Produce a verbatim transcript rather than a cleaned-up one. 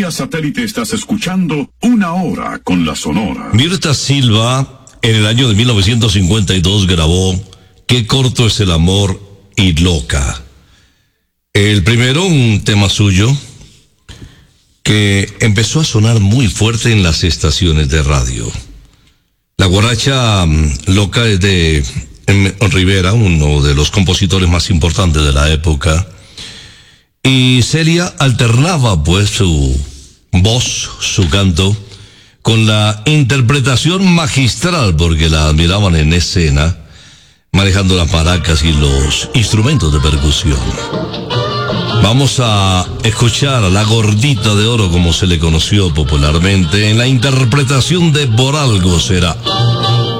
Vía satélite estás escuchando Una Hora con la Sonora. Mirta Silva, en el año de mil novecientos cincuenta y dos, grabó Qué corto es el amor y Loca. El primero, un tema suyo que empezó a sonar muy fuerte en las estaciones de radio. La guaracha Loca es de Rivera, uno de los compositores más importantes de la época. Y Celia alternaba pues su voz, su canto, con la interpretación magistral, porque la admiraban en escena, manejando las maracas y los instrumentos de percusión. Vamos a escuchar a la Gordita de Oro, como se le conoció popularmente, en la interpretación de Por Algo Será.